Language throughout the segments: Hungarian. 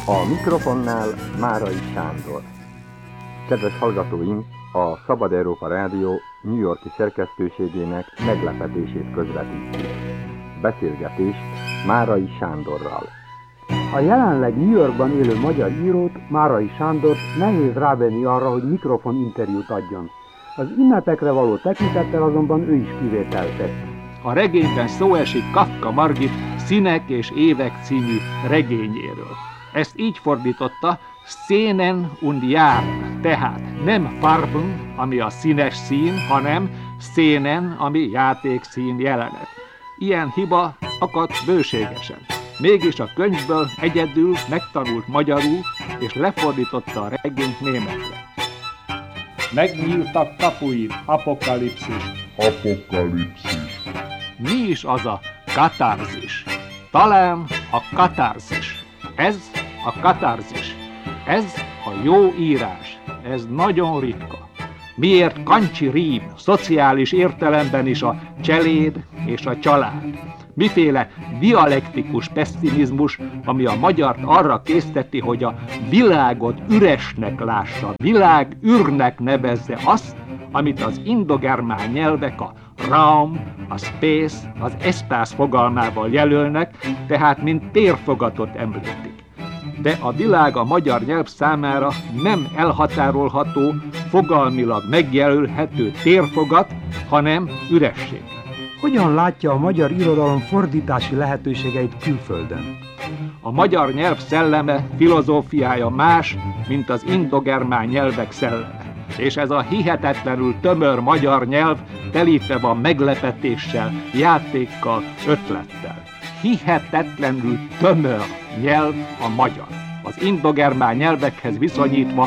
A mikrofonnál Márai Sándor. Kedves hallgatóink, a Szabad Európa Rádió New York-i szerkesztőségének meglepetését közvetítjük. Beszélgetést Márai Sándorral. A jelenleg New Yorkban élő magyar írót, Márai Sándort nehéz rávenni arra, hogy mikrofoninterjút adjon. Az ünnepekre való tekintettel azonban ő is kivételt tett. A regényben szó esik Kafka Margit Színek és évek című regényéről. Ezt így fordította: Szénen und Jahren, tehát nem Farben, ami a színes szín, hanem Szénen, ami játékszín, jelenet. Ilyen hiba akadt bőségesen. Mégis a könyvből egyedül megtanult magyarul, és lefordította a regényt németre. Megnyíltak kapuid, apokalipszis. Mi is az a katarzis? Talán a katarzis. Ez a katarzis. Ez a jó írás. Ez nagyon ritka. Miért kancsi rím, szociális értelemben is a cseléd és a család? Miféle dialektikus pessimizmus, ami a magyart arra készteti, hogy a világot üresnek lássa, világ űrnek nevezze azt, amit az indogermán nyelvek a Raum, a Space, az Espace fogalmával jelölnek, tehát mint térfogatot említik. De a világ a magyar nyelv számára nem elhatárolható, fogalmilag megjelölhető térfogat, hanem üresség. Hogyan látja a magyar irodalom fordítási lehetőségeit külföldön? A magyar nyelv szelleme, filozófiája más, mint az indogermán nyelvek szelleme. És ez a hihetetlenül tömör magyar nyelv telítve van meglepetéssel, játékkal, ötlettel. Hihetetlenül tömör nyelv a magyar. Az indogermán nyelvekhez viszonyítva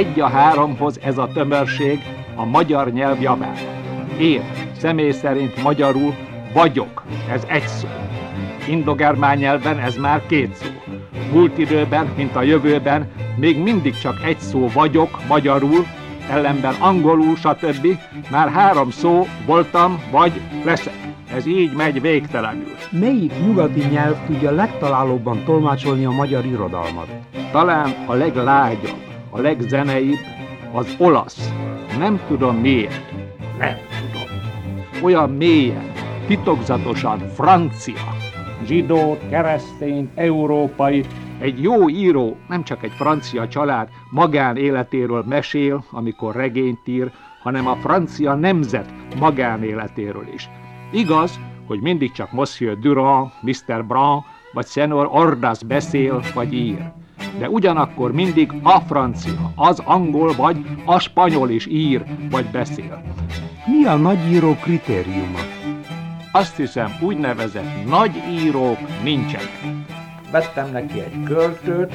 1:3 ez a tömörség a magyar nyelv javára. Én személy szerint magyarul vagyok, ez egy szó. Indogermán nyelven ez már 2 szó. Múlt időben, mint a jövőben, még mindig csak egy szó vagyok magyarul, ellenben angolul, stb. Már 3 szó voltam, vagy leszek. Ez így megy végtelenül. Melyik nyugati nyelv tudja legtalálóbban tolmácsolni a magyar irodalmat? Talán a leglágyabb, a legzeneibb az olasz. Nem tudom miért. Nem tudom. Olyan mélyen, titokzatosan francia. Zsidót, keresztényt, európai. Egy jó író, nem csak egy francia család magánéletéről mesél, amikor regényt ír, hanem a francia nemzet magánéletéről is. Igaz, hogy mindig csak Monsieur Durand, Mr. Brand vagy Senior Ordaz beszél vagy ír. De ugyanakkor mindig a francia, az angol vagy a spanyol is ír vagy beszél. Mi a nagyíró kritériuma? Azt hiszem, úgynevezett nagy írók nincsenek. Vettem neki egy költőt,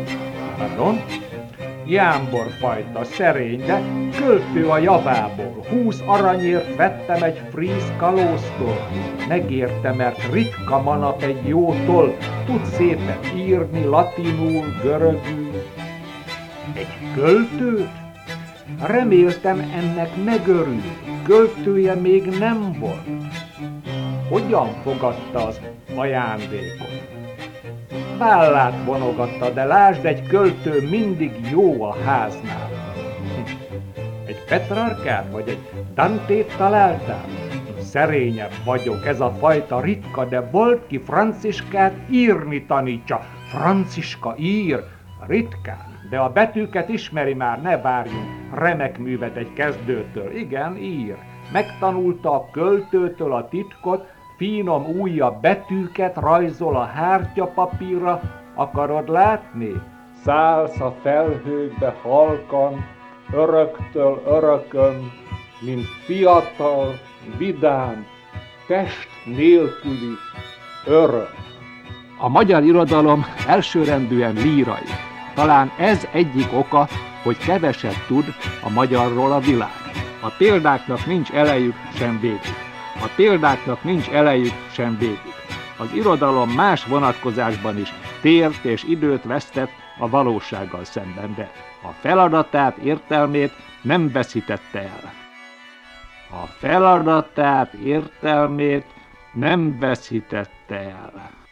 jámbor fajta, szerény, de költő a javából. 20 aranyért vettem egy fríz kalóztól. Megérte, mert ritka manap egy jótól, tud szépen írni latinul, görögül. Egy költőt? Reméltem, ennek megörül, költője még nem volt. Hogyan fogadta az ajándékot? Vállát vonogatta, de lásd, egy költő mindig jó a háznál. Egy Petrarkát vagy egy Dantét találtál? Szerényebb vagyok, ez a fajta ritka, de volt ki Franciskát írni tanítsa. Franciska ír, ritkán, de a betűket ismeri már, ne várjunk remek művet egy kezdőtől. Igen, ír. Megtanulta a költőtől a titkot, finom ujja betűket rajzol a hártyapapírra, akarod látni? Szállsz a felhőkbe halkan, öröktől örökön, mint fiatal, vidám, test nélküli örök. A magyar irodalom elsőrendűen lírai. Talán ez egyik oka, hogy keveset tud a magyarról a világ. A példáknak nincs elejük sem végük. A példáknak nincs elejük sem végük. Az irodalom más vonatkozásban is tért és időt vesztett a valósággal szemben, de a feladatát, értelmét nem veszítette el. A feladatát, értelmét nem veszítette el.